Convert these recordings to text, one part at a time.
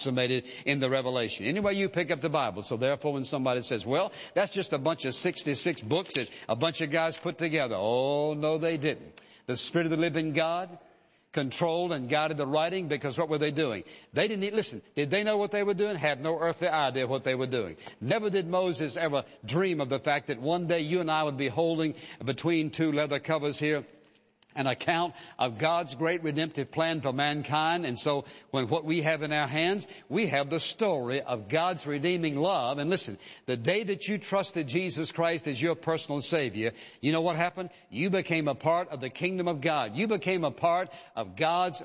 consummated in the Revelation. Anyway, you pick up the Bible. So therefore, when somebody says, well, that's just a bunch of 66 books that a bunch of guys put together. Oh, no, they didn't. The Spirit of the living God controlled and guided the writing, because what were they doing? They didn't listen. Did they know what they were doing? Had no earthly idea what they were doing. Never did Moses ever dream of the fact that one day you and I would be holding between two leather covers here an account of God's great redemptive plan for mankind. And so when what we have in our hands, we have the story of God's redeeming love. And listen, the day that you trusted Jesus Christ as your personal Savior, you know what happened? You became a part of the kingdom of God. You became a part of God's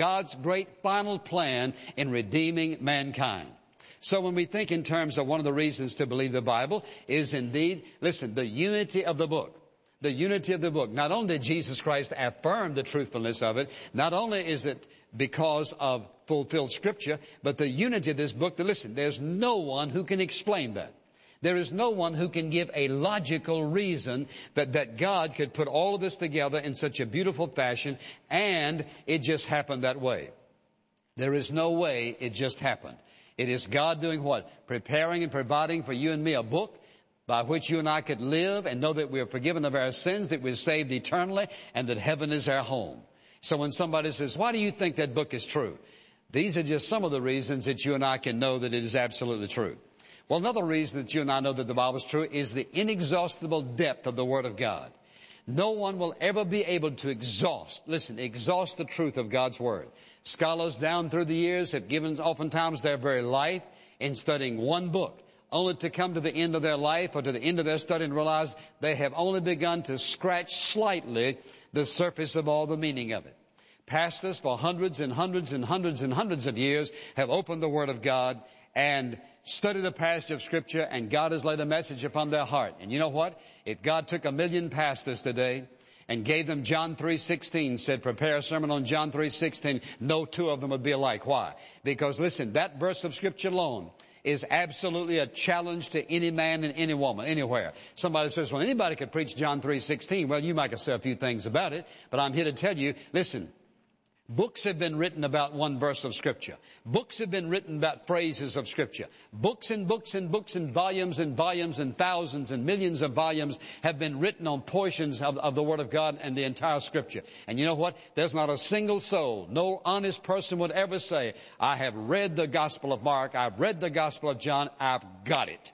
great final plan in redeeming mankind. So when we think in terms of one of the reasons to believe the Bible is indeed, listen, the unity of the book. The unity of the book. Not only did Jesus Christ affirm the truthfulness of it, not only is it because of fulfilled Scripture, but the unity of this book, listen, there's no one who can explain that. There is no one who can give a logical reason that God could put all of this together in such a beautiful fashion, and it just happened that way. There is no way it just happened. It is God doing what? Preparing and providing for you and me a book by which you and I could live and know that we are forgiven of our sins, that we're saved eternally, and that heaven is our home. So when somebody says, why do you think that book is true? These are just some of the reasons that you and I can know that it is absolutely true. Well, another reason that you and I know that the Bible is true is the inexhaustible depth of the Word of God. No one will ever be able to exhaust the truth of God's Word. Scholars down through the years have given oftentimes their very life in studying one book, only to come to the end of their life or to the end of their study and realize they have only begun to scratch slightly the surface of all the meaning of it. Pastors for hundreds and hundreds and hundreds and hundreds of years have opened the Word of God and studied a passage of Scripture, and God has laid a message upon their heart. And you know what? If God took 1 million pastors today and gave them John 3:16, said, prepare a sermon on John 3:16, no two of them would be alike. Why? Because listen, that verse of Scripture alone is absolutely a challenge to any man and any woman, anywhere. Somebody says, well, anybody could preach John 3:16. Well, you might could say a few things about it, but I'm here to tell you, listen, books have been written about one verse of Scripture. Books have been written about phrases of Scripture. Books and books and books and volumes and volumes and thousands and millions of volumes have been written on portions of the Word of God and the entire Scripture. And you know what? There's not a single soul, no honest person would ever say, I have read the Gospel of Mark, I've read the Gospel of John, I've got it.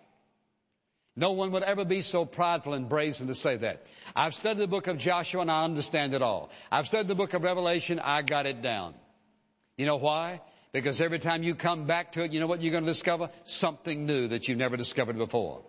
No one would ever be so prideful and brazen to say that. I've studied the book of Joshua and I understand it all. I've studied the book of Revelation, I got it down. You know why? Because every time you come back to it, you know what you're going to discover? Something new that you've never discovered before.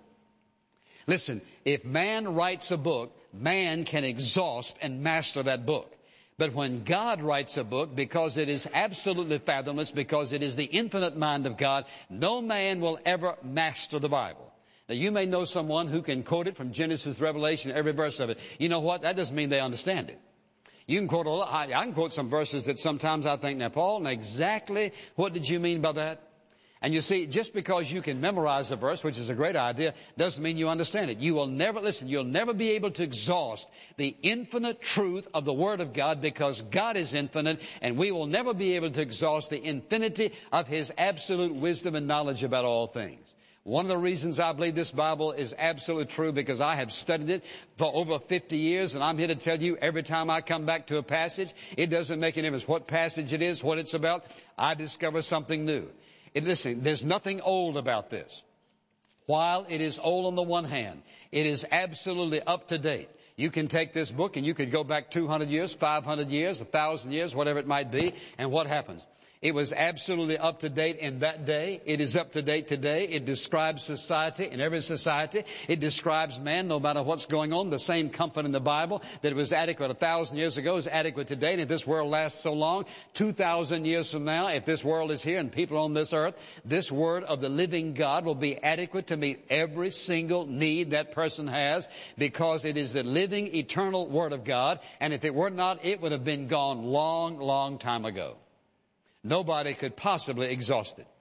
Listen, if man writes a book, man can exhaust and master that book. But when God writes a book, because it is absolutely fathomless, because it is the infinite mind of God, no man will ever master the Bible. Now, you may know someone who can quote it from Genesis to Revelation, every verse of it. You know what? That doesn't mean they understand it. You can quote I can quote some verses that sometimes I think, now, Paul, now exactly what did you mean by that? And you see, just because you can memorize a verse, which is a great idea, doesn't mean you understand it. You'll never be able to exhaust the infinite truth of the Word of God, because God is infinite, and we will never be able to exhaust the infinity of His absolute wisdom and knowledge about all things. One of the reasons I believe this Bible is absolutely true, because I have studied it for over 50 years, and I'm here to tell you, every time I come back to a passage, it doesn't make any difference what passage it is, what it's about, I discover something new. Listen, there's nothing old about this. While it is old on the one hand, it is absolutely up to date. You can take this book and you could go back 200 years, 500 years, 1,000 years, whatever it might be, and what happens? It was absolutely up to date in that day. It is up to date today. It describes society, in every society. It describes man, no matter what's going on. The same comfort in the Bible that was adequate 1,000 years ago is adequate today. And if this world lasts so long, 2,000 years from now, if this world is here and people on this earth, this Word of the living God will be adequate to meet every single need that person has, because it is the living, eternal Word of God. And if it were not, it would have been gone long, long time ago. Nobody could possibly exhaust it.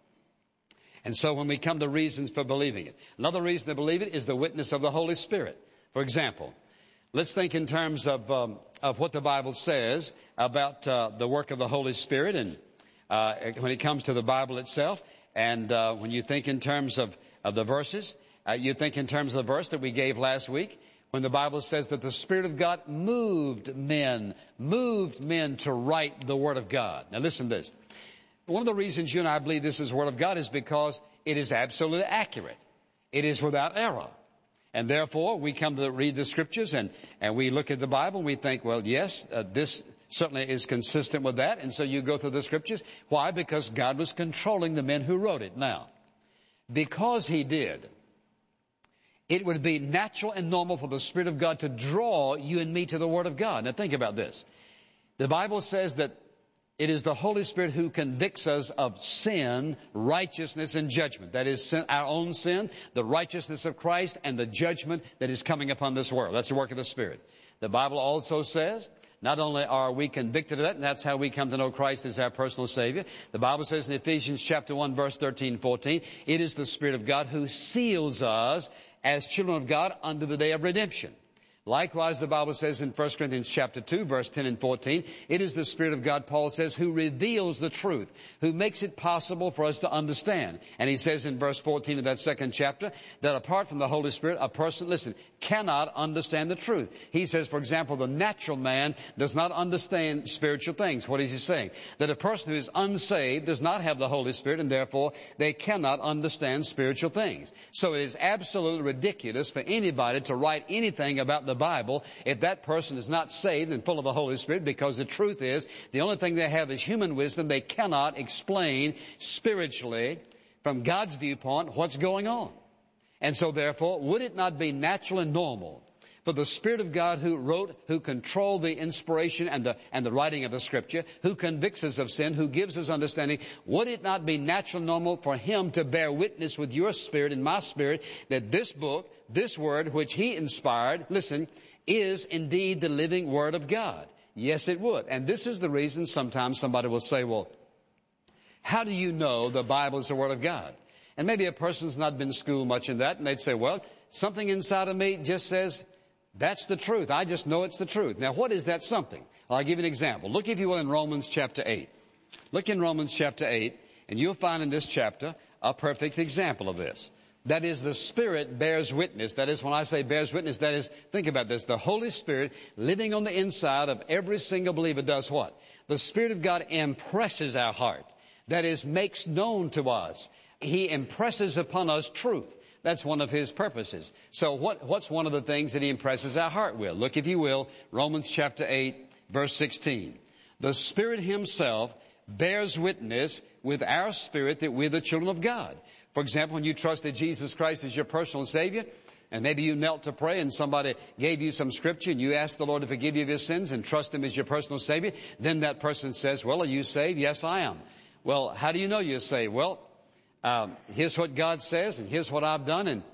And so when we come to reasons for believing it, another reason to believe it is the witness of the Holy Spirit. For example, let's think in terms of what the Bible says about the work of the Holy Spirit. And when it comes to the Bible itself. And when you think in terms of the verses, you think in terms of the verse that we gave last week, when the Bible says that the Spirit of God moved men to write the Word of God. Now listen to this. One of the reasons you and I believe this is the Word of God is because it is absolutely accurate. It is without error. And therefore, we come to read the Scriptures and we look at the Bible and we think, well, yes, this certainly is consistent with that. And so you go through the Scriptures. Why? Because God was controlling the men who wrote it. Now, because He did, it would be natural and normal for the Spirit of God to draw you and me to the Word of God. Now think about this. The Bible says that it is the Holy Spirit who convicts us of sin, righteousness, and judgment. That is sin, our own sin, the righteousness of Christ, and the judgment that is coming upon this world. That's the work of the Spirit. The Bible also says, not only are we convicted of that, and that's how we come to know Christ as our personal Savior. The Bible says in Ephesians chapter 1, verse 13, 14, it is the Spirit of God who seals us as children of God unto the day of redemption. Likewise, the Bible says in 1 Corinthians chapter 2, verse 10 and 14, it is the Spirit of God, Paul says, who reveals the truth, who makes it possible for us to understand. And he says in verse 14 of that second chapter that apart from the Holy Spirit, a person, listen, cannot understand the truth. He says, for example, the natural man does not understand spiritual things. What is he saying? That a person who is unsaved does not have the Holy Spirit, and therefore they cannot understand spiritual things. So it is absolutely ridiculous for anybody to write anything about the Bible if that person is not saved and full of the Holy Spirit, because the truth is the only thing they have is human wisdom. They cannot explain spiritually from God's viewpoint what's going on. And so therefore, would it not be natural and normal for the Spirit of God who wrote, who controlled the inspiration and the writing of the Scripture, who convicts us of sin, who gives us understanding, would it not be natural and normal for Him to bear witness with your spirit and my spirit that this book, this Word, which He inspired, listen, is indeed the living Word of God? Yes, it would. And this is the reason sometimes somebody will say, well, how do you know the Bible is the Word of God? And maybe a person's not been schooled much in that, and they'd say, well, something inside of me just says, that's the truth. I just know it's the truth. Now, what is that something? Well, I'll give you an example. Look, if you will, in Romans chapter 8. Look in Romans chapter 8, and you'll find in this chapter a perfect example of this. That is, the Spirit bears witness. That is, when I say bears witness, that is, think about this. The Holy Spirit living on the inside of every single believer does what? The Spirit of God impresses our heart. That is, makes known to us. He impresses upon us truth. That's one of His purposes. So what's one of the things that He impresses our heart with? Look, if you will, Romans chapter 8, verse 16. The Spirit Himself bears witness with our spirit that we're the children of God. For example, when you trusted Jesus Christ as your personal Savior, and maybe you knelt to pray and somebody gave you some scripture and you asked the Lord to forgive you of your sins and trust Him as your personal Savior, then that person says, well, are you saved? Yes, I am. Well, how do you know you're saved? Well, here's what God says, and here's what I've done, and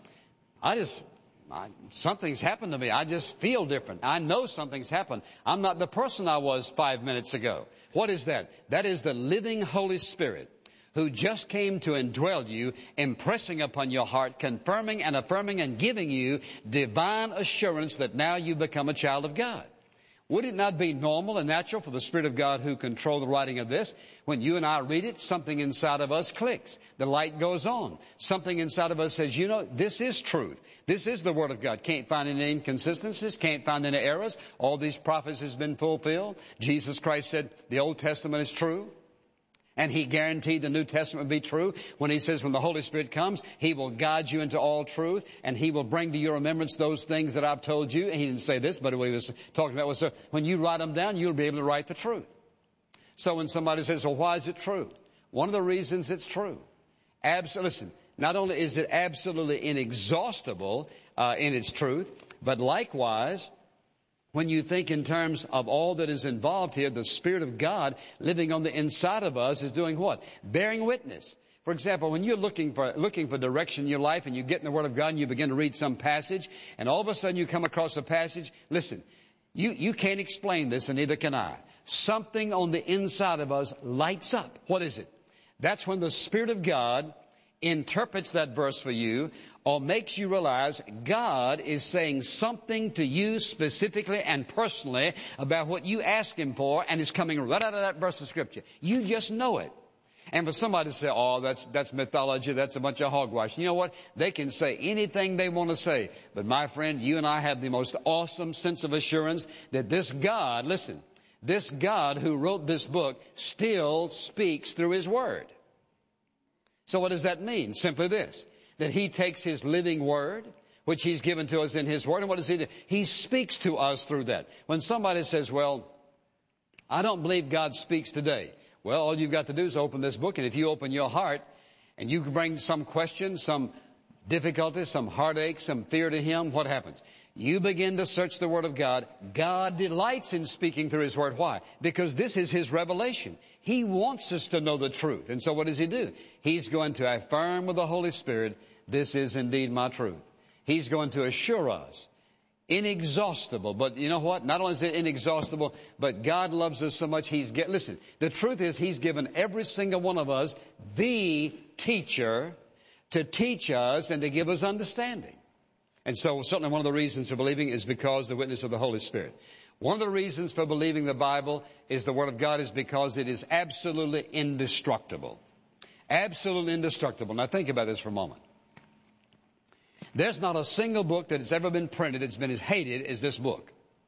something's happened to me. I just feel different. I know something's happened. I'm not the person I was 5 minutes ago. What is that? That is the living Holy Spirit who just came to indwell you, impressing upon your heart, confirming and affirming and giving you divine assurance that now you become a child of God. Would it not be normal and natural for the Spirit of God who controlled the writing of this, when you and I read it, something inside of us clicks. The light goes on. Something inside of us says, you know, this is truth. This is the Word of God. Can't find any inconsistencies. Can't find any errors. All these prophecies have been fulfilled. Jesus Christ said the Old Testament is true. And He guaranteed the New Testament would be true when He says when the Holy Spirit comes, He will guide you into all truth, and He will bring to your remembrance those things that I've told you. And He didn't say this, but what He was talking about was when you write them down, you'll be able to write the truth. So when somebody says, well, why is it true? One of the reasons it's true. Listen, not only is it absolutely inexhaustible in its truth, but likewise, when you think in terms of all that is involved here, the Spirit of God living on the inside of us is doing what? Bearing witness. For example, when you're looking for direction in your life and you get in the Word of God and you begin to read some passage, and all of a sudden you come across a passage, listen, you can't explain this, and neither can I. Something on the inside of us lights up. What is it? That's when the Spirit of God interprets that verse for you, or makes you realize God is saying something to you specifically and personally about what you ask Him for, and is coming right out of that verse of Scripture. You just know it. And for somebody to say, oh, that's mythology, that's a bunch of hogwash. You know what? They can say anything they want to say. But my friend, you and I have the most awesome sense of assurance that this God, listen, this God who wrote this book still speaks through His Word. So what does that mean? Simply this, that He takes His living Word, which He's given to us in His Word, and what does He do? He speaks to us through that. When somebody says, well, I don't believe God speaks today. Well, all you've got to do is open this book, and if you open your heart and you bring some question, some difficulty, some heartache, some fear to Him, what happens? You begin to search the Word of God. God delights in speaking through His Word. Why? Because this is His revelation. He wants us to know the truth. And so what does He do? He's going to affirm with the Holy Spirit, this is indeed my truth. He's going to assure us. Inexhaustible. But you know what? Not only is it inexhaustible, but God loves us so much. Listen, the truth is He's given every single one of us the teacher to teach us and to give us understanding. And so certainly one of the reasons for believing is because the witness of the Holy Spirit. One of the reasons for believing the Bible is the Word of God is because it is absolutely indestructible. Absolutely indestructible. Now think about this for a moment. There's not a single book that has ever been printed that's been as hated as this book.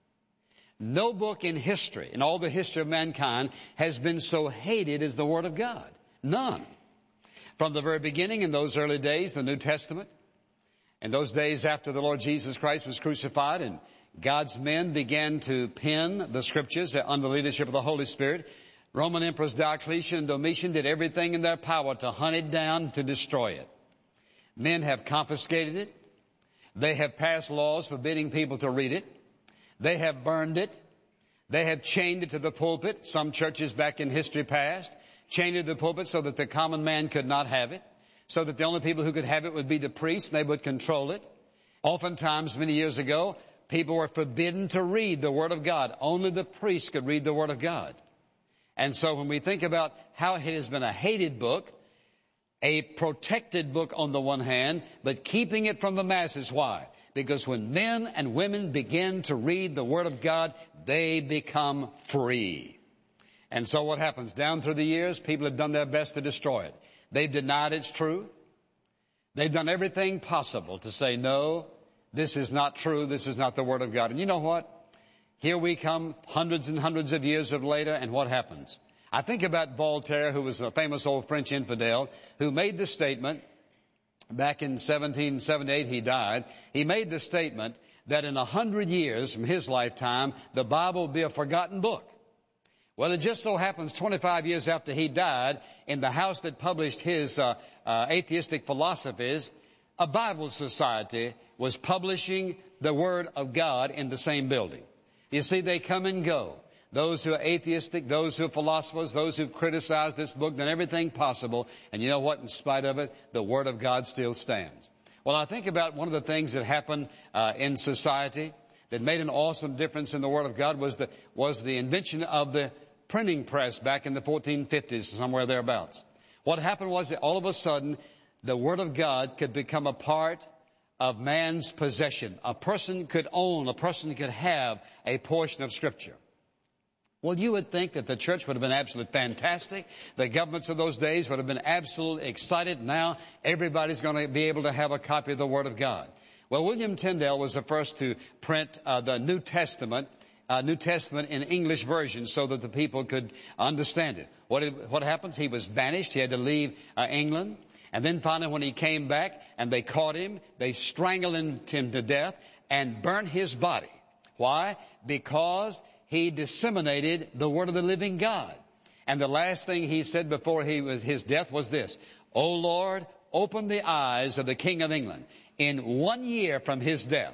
No book in history, in all the history of mankind, has been so hated as the Word of God. None. From the very beginning, in those early days, the New Testament, and those days after the Lord Jesus Christ was crucified, and God's men began to pen the Scriptures under the leadership of the Holy Spirit, Roman Emperors Diocletian and Domitian did everything in their power to hunt it down, to destroy it. Men have confiscated it. They have passed laws forbidding people to read it. They have burned it. They have chained it to the pulpit. Some churches back in history past chained it to the pulpit so that the common man could not have it, so that the only people who could have it would be the priests, and they would control it. Oftentimes, many years ago, people were forbidden to read the Word of God. Only the priests could read the Word of God. And so when we think about how it has been a hated book, a protected book on the one hand, but keeping it from the masses. Why? Because when men and women begin to read the Word of God, they become free. And so what happens? Down through the years, people have done their best to destroy it. They've denied its truth. They've done everything possible to say, no, this is not true. This is not the Word of God. And you know what? Here we come hundreds and hundreds of years later, and what happens? I think about Voltaire, who was a famous old French infidel, who made the statement, back in 1778 he died, he made the statement that in 100 years from his lifetime, the Bible will be a forgotten book. Well, it just so happens 25 years after he died, in the house that published his atheistic philosophies, a Bible society was publishing the Word of God in the same building. You see, they come and go. Those who are atheistic, those who are philosophers, those who've criticized this book, done everything possible. And you know what? In spite of it, the Word of God still stands. Well, I think about one of the things that happened in society that made an awesome difference in the Word of God was the invention of the printing press back in the 1450s, somewhere thereabouts. What happened was that all of a sudden, the Word of God could become a part of man's possession. A person could own, a person could have a portion of Scripture. Well, you would think that the church would have been absolutely fantastic. The governments of those days would have been absolutely excited. Now everybody's going to be able to have a copy of the Word of God. Well, William Tyndale was the first to print the New Testament in English version so that the people could understand it. What happens? He was banished. He had to leave England. And then finally when he came back and they caught him, they strangled him to death and burnt his body. Why? Because he disseminated the Word of the living God. And the last thing he said before his death was this: O Lord, open the eyes of the King of England. In 1 year from his death,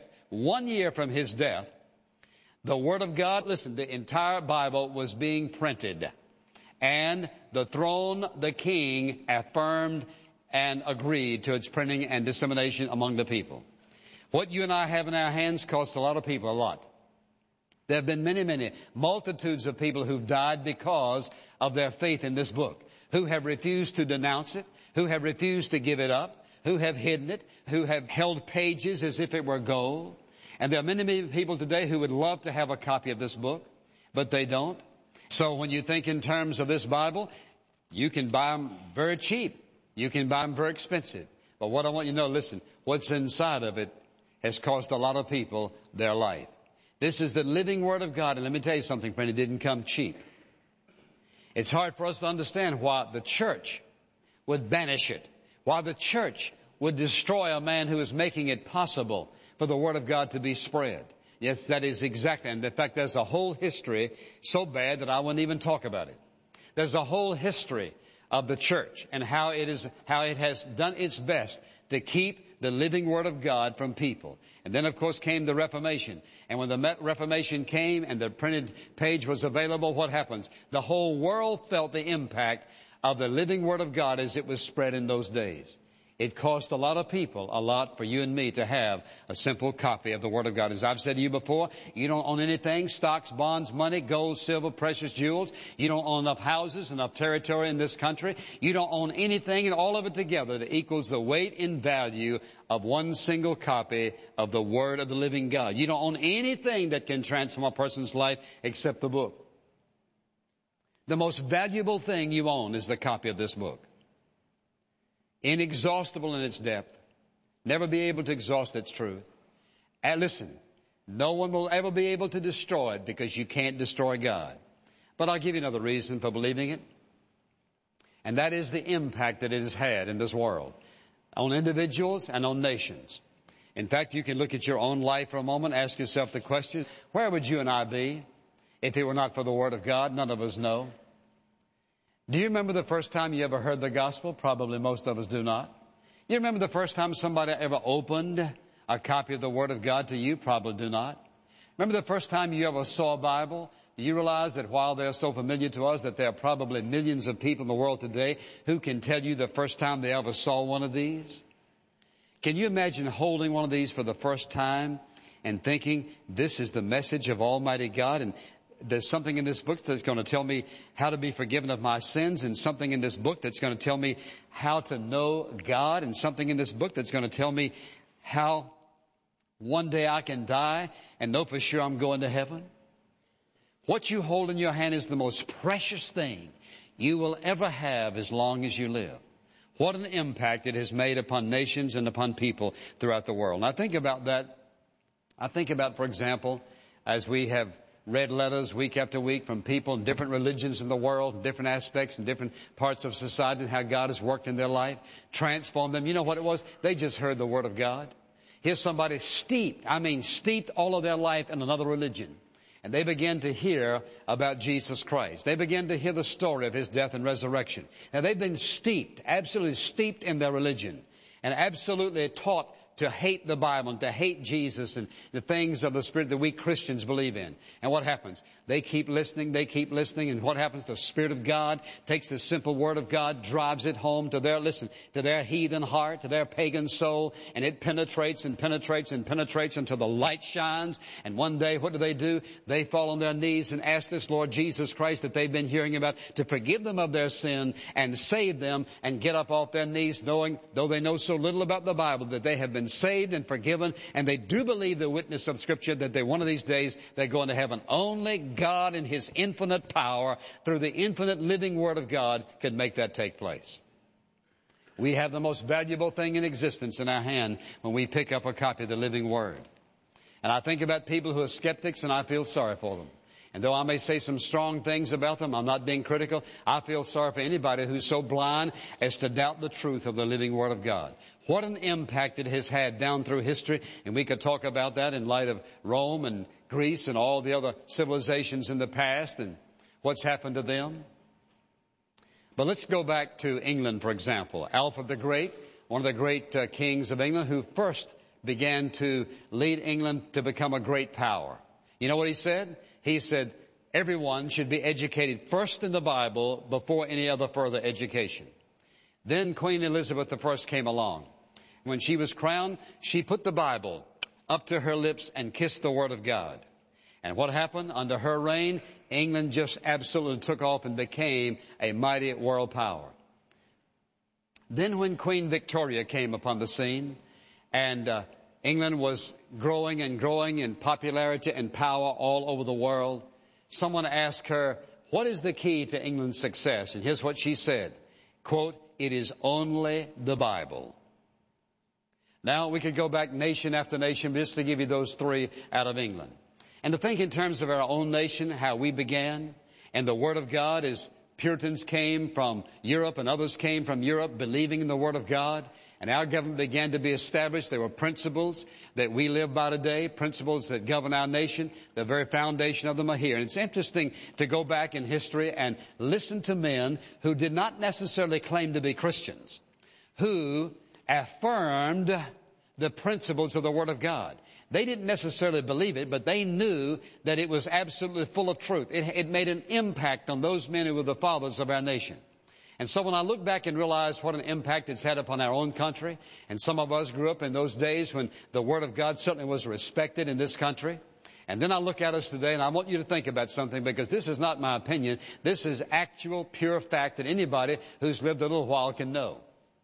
the Word of God, listen, the entire Bible was being printed. And the throne, the king, affirmed and agreed to its printing and dissemination among the people. What you and I have in our hands costs a lot of people a lot. There have been many multitudes of people who've died because of their faith in this book, who have refused to denounce it, who have refused to give it up, who have hidden it, who have held pages as if it were gold. And there are many people today who would love to have a copy of this book, but they don't. So when you think in terms of this Bible, You can buy them very cheap. You can buy them very expensive. But what I want you to know, listen, what's inside of it has cost a lot of people their life. This is the living Word of God. And let me tell you something, friend, it didn't come cheap. It's hard for us to understand why the church would banish it, why the church would destroy a man who is making it possible for the Word of God to be spread. Yes, that is exactly. And in fact, there's a whole history so bad that I wouldn't even talk about it. There's a whole history of the church and how it has done its best to keep the living Word of God from people. And then, of course, came the Reformation. And when the Reformation came and the printed page was available, what happens? The whole world felt the impact of the living Word of God as it was spread in those days. It cost a lot of people a lot for you and me to have a simple copy of the Word of God. As I've said to you before, you don't own anything, stocks, bonds, money, gold, silver, precious jewels. You don't own enough houses, enough territory in this country. You don't own anything, and all of it together that equals the weight in value of one single copy of the Word of the living God. You don't own anything that can transform a person's life except the book. The most valuable thing you own is the copy of this book. Inexhaustible in its depth, never be able to exhaust its truth. And listen, no one will ever be able to destroy it because you can't destroy God. But I'll give you another reason for believing it, and that is the impact that it has had in this world on individuals and on nations. In fact, you can look at your own life for a moment, ask yourself the question, where would you and I be if it were not for the Word of God? None of us know. Do you remember the first time you ever heard the gospel? Probably most of us do not. You remember the first time somebody ever opened a copy of the Word of God to you? Probably do not. Remember the first time you ever saw a Bible? Do you realize that while they're so familiar to us, that there are probably millions of people in the world today who can tell you the first time they ever saw one of these? Can you imagine holding one of these for the first time and thinking, this is the message of Almighty God, and there's something in this book that's going to tell me how to be forgiven of my sins, and something in this book that's going to tell me how to know God, and something in this book that's going to tell me how one day I can die and know for sure I'm going to heaven. What you hold in your hand is the most precious thing you will ever have as long as you live. What an impact it has made upon nations and upon people throughout the world. And I think about that. I think about, for example, as we have read letters week after week from people in different religions in the world, different aspects and different parts of society, and how God has worked in their life, transformed them. You know what it was? They just heard the Word of God. Here's somebody steeped all of their life in another religion. And they began to hear about Jesus Christ. They began to hear the story of His death and resurrection. Now they've been absolutely steeped in their religion, and absolutely taught to hate the Bible and to hate Jesus and the things of the Spirit that we Christians believe in. And what happens? They keep listening, and what happens? The Spirit of God takes the simple Word of God, drives it home to their heathen heart, to their pagan soul, and it penetrates and penetrates and penetrates until the light shines. And one day, what do? They fall on their knees and ask this Lord Jesus Christ that they've been hearing about to forgive them of their sin and save them, and get up off their knees, knowing, though they know so little about the Bible, that they have been saved and forgiven, and they do believe the witness of Scripture that one of these days they're going to heaven. Only God in His infinite power, through the infinite living Word of God, could make that take place. We have the most valuable thing in existence in our hand when we pick up a copy of the living Word. And I think about people who are skeptics, and I feel sorry for them. And though I may say some strong things about them, I'm not being critical, I feel sorry for anybody who's so blind as to doubt the truth of the living Word of God. What an impact it has had down through history, and we could talk about that in light of Rome and Greece and all the other civilizations in the past and what's happened to them. But let's go back to England, for example. Alfred the Great, one of the great kings of England, who first began to lead England to become a great power. You know what he said? He said, everyone should be educated first in the Bible before any other further education. Then Queen Elizabeth I came along. When she was crowned, she put the Bible up to her lips and kissed the Word of God. And what happened? Under her reign, England just absolutely took off and became a mighty world power. Then when Queen Victoria came upon the scene, and England was growing and growing in popularity and power all over the world, someone asked her, What is the key to England's success? And here's what she said, quote, "It is only the Bible." Now, we could go back nation after nation just to give you those three out of England. And to think in terms of our own nation, how we began, and the Word of God, as Puritans came from Europe and others came from Europe believing in the Word of God, and our government began to be established. There were principles that we live by today, principles that govern our nation. The very foundation of them are here. And it's interesting to go back in history and listen to men who did not necessarily claim to be Christians, who affirmed the principles of the Word of God. They didn't necessarily believe it, but they knew that it was absolutely full of truth. It made an impact on those men who were the fathers of our nation. And so when I look back and realize what an impact it's had upon our own country, and some of us grew up in those days when the Word of God certainly was respected in this country, and then I look at us today, and I want you to think about something, because this is not my opinion. This is actual, pure fact that anybody who's lived a little while can know.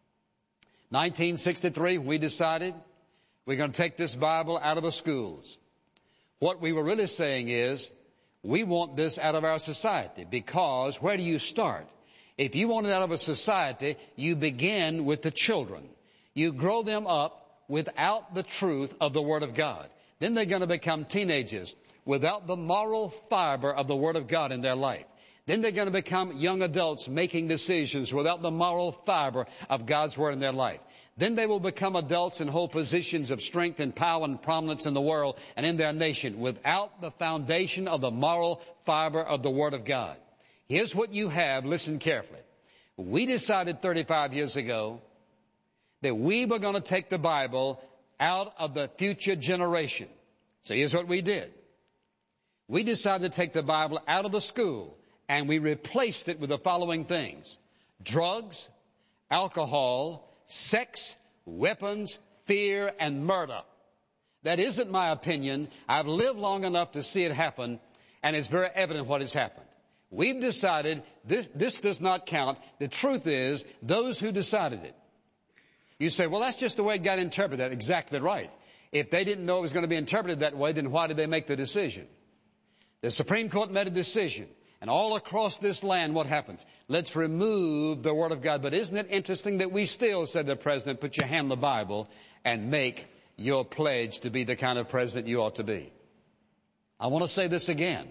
1963, we decided we're going to take this Bible out of the schools. What we were really saying is, we want this out of our society, because where do you start? If you want it out of a society, you begin with the children. You grow them up without the truth of the Word of God. Then they're going to become teenagers without the moral fiber of the Word of God in their life. Then they're going to become young adults making decisions without the moral fiber of God's Word in their life. Then they will become adults and hold positions of strength and power and prominence in the world and in their nation without the foundation of the moral fiber of the Word of God. Here's what you have. Listen carefully. We decided 35 years ago that we were going to take the Bible out of the future generation. So here's what we did. We decided to take the Bible out of the school, and we replaced it with the following things: drugs, alcohol, sex, weapons, fear, and murder. That isn't my opinion. I've lived long enough to see it happen, and it's very evident what has happened. We've decided this does not count. The truth is, those who decided it. You say, well, that's just the way it got interpreted. Exactly right. If they didn't know it was going to be interpreted that way, then why did they make the decision? The Supreme Court made a decision. And all across this land, what happens? Let's remove the Word of God. But isn't it interesting that we still, said the President, put your hand on the Bible and make your pledge to be the kind of president you ought to be? I want to say this again.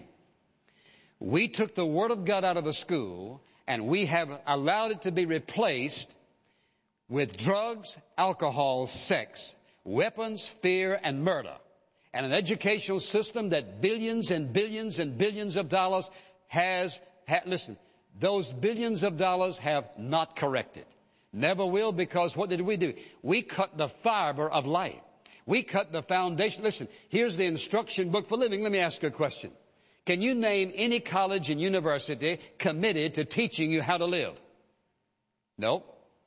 We took the Word of God out of the school, and we have allowed it to be replaced with drugs, alcohol, sex, weapons, fear, and murder. And an educational system that billions and billions and billions of dollars listen, those billions of dollars have not corrected. Never will, because what did we do? We cut the fiber of life. We cut the foundation. Listen, here's the instruction book for living. Let me ask you a question. Can you name any college and university committed to teaching you how to live? No.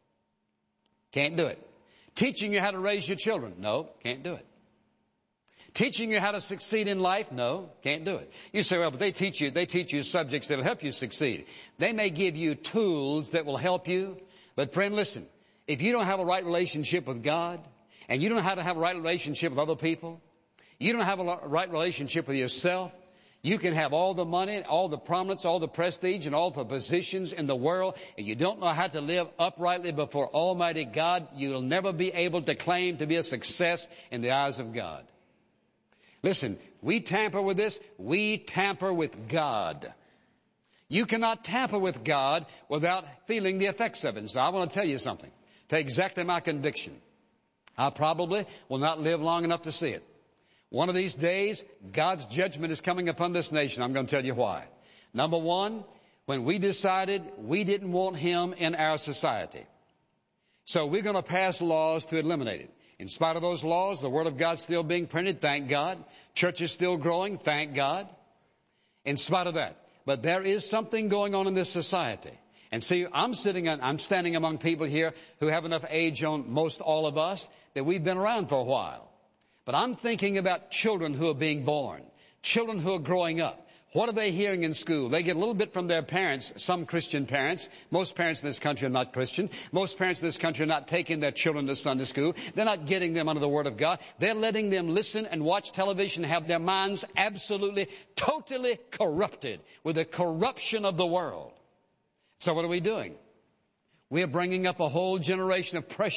Can't do it. Teaching you how to raise your children? No, can't do it. Teaching you how to succeed in life? No, can't do it. You say, well, but they teach you subjects that will help you succeed. They may give you tools that will help you. But friend, listen, if you don't have a right relationship with God, and you don't know how to have a right relationship with other people, you don't have a right relationship with yourself, you can have all the money, all the prominence, all the prestige, and all the positions in the world, and you don't know how to live uprightly before Almighty God, you'll never be able to claim to be a success in the eyes of God. Listen, we tamper with this, we tamper with God. You cannot tamper with God without feeling the effects of it. And so I want to tell you something. Take exactly my conviction. I probably will not live long enough to see it. One of these days, God's judgment is coming upon this nation. I'm going to tell you why. Number one, when we decided we didn't want Him in our society. So we're going to pass laws to eliminate it. In spite of those laws, the Word of God's still being printed, thank God. Church is still growing, thank God. In spite of that. But there is something going on in this society. And see, I'm standing among people here who have enough age on most all of us that we've been around for a while. But I'm thinking about children who are being born, children who are growing up. What are they hearing in school? They get a little bit from their parents, some Christian parents. Most parents in this country are not Christian. Most parents in this country are not taking their children to Sunday school. They're not getting them under the Word of God. They're letting them listen and watch television, have their minds absolutely, totally corrupted with the corruption of the world. So what are we doing? We're bringing up a whole generation of precious